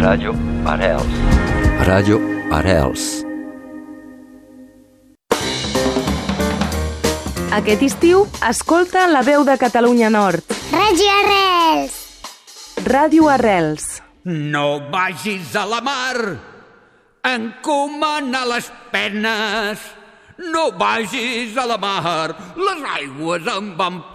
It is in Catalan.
Ràdio Arrels. Ràdio Arrels. Aquest estiu, escolta La Veu de Catalunya Nord. Ràdio Arrels. Ràdio Arrels. No vagis a la mar, encomana les penes. No vagis a la mar, les aigües em van